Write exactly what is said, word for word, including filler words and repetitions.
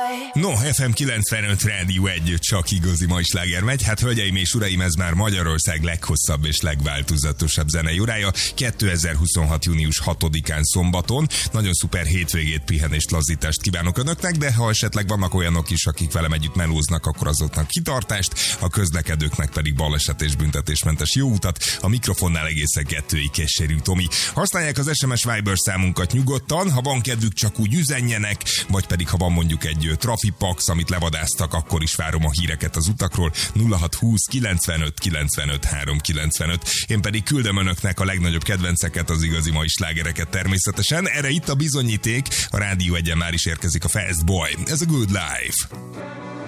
No, ef em kilencvenöt Rádió egy, csak igazi mai sláger megy. Hát hölgyeim és uraim, ez már Magyarország leghosszabb és legváltozatosabb zenei órája. kétezer-huszonhat. június hatodikán szombaton. Nagyon szuper hétvégét, pihenést, lazítást kívánok önöknek, de ha esetleg vannak olyanok is, akik velem együtt melóznak, akkor azoknak kitartást, a közlekedőknek pedig baleset és büntetésmentes jó utat. A mikrofonnál egészen kettőig Keserű Tomi. Használják az es em es Viber számunkat nyugodtan, ha van kedvük, csak úgy üzenjenek, vagy pedig ha van mondjuk egy trafipax, amit levadáztak, akkor is várom a híreket az utakról. nulla hat húsz kilencvenöt kilencvenöt háromszázkilencvenöt. Én pedig küldöm önöknek a legnagyobb kedvenceket, az igazi mai slágereket természetesen. Erre itt a bizonyíték, a Rádió egyen már is érkezik a Fast Boy. Ez a Good Life.